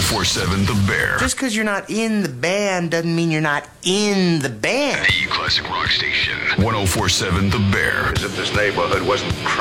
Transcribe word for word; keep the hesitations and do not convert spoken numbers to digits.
four seven The Bear. Just because you're not in the band doesn't mean you're not in the band. The classic rock station. one oh four seven The Bear. As if this neighborhood wasn't